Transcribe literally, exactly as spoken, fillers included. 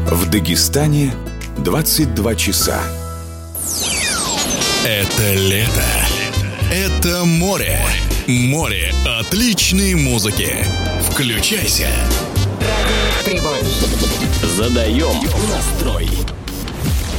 В Дагестане двадцать два часа. Это лето. Это море. Море отличной музыки. Включайся. Радиоприбой. Задаем настрой.